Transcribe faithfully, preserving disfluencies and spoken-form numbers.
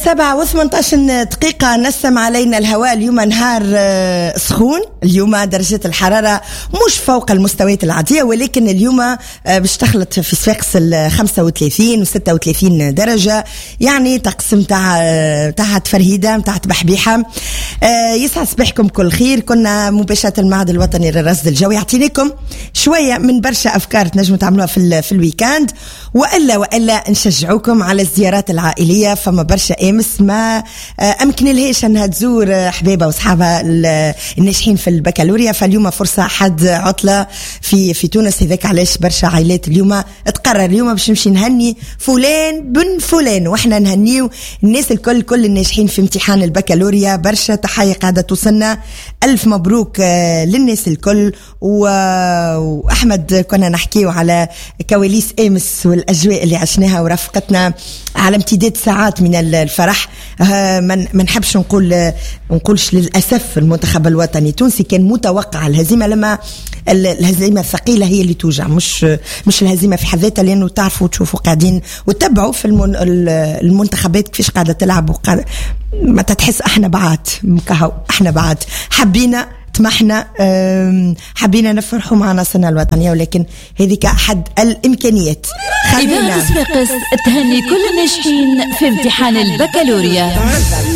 سبعة وثمانية عشر دقيقة نسم علينا الهواء. اليوم نهار سخون، اليوم درجة الحرارة مش فوق المستويات العادية، ولكن اليوم باش تخلط في صفاقس خمسة وثلاثين و ستة وثلاثين درجة، يعني تقسم تاع تاع تفرهيدة تاع بحبيحة. يسعد صباحكم كل خير. كنا مباشرة المعهد الوطني للرصد الجوي، اعطيناكم شوية من برشا أفكار تنجموا تعملوها في في الويكاند، وإلا وإلا نشجعوكم على الزيارات العائلية. فما برشا امس ما امكن لهاش انها تزور حبيبه وصحابها الناجحين في البكالوريا، فاليوم فرصه حد عطله في في تونس. هذاك علاش برشا عائلات اليوم تقرر اليوم باش نمشي نهني فلان بن فلان، واحنا نهنيو الناس الكل كل الناجحين في امتحان البكالوريا. برشا تحيه قاعده توصلنا، الف مبروك للناس الكل. واحمد كنا نحكيو على كواليس امس والاجواء اللي عشناها ورافقتنا على امتداد ساعات من الفرح. ما نحبش نقول نقولش للأسف المنتخب الوطني التونسي كان متوقع الهزيمة، لما الهزيمة الثقيلة هي اللي توجع، مش مش الهزيمة في حد ذاتها، لأنه تعرفوا تشوفوا قاعدين وتتبعوا في المنتخبات كيفاش قاعدة تلعب، وقاعدة ما تتحس احنا بعاد مكهو، احنا بعاد حبينا طمحنا حبينا نفرحوا مع ناسنا الوطنية، ولكن هذيك أحد الإمكانيات. خلينا صفاقس تهني كل الناجحين في امتحان البكالوريا.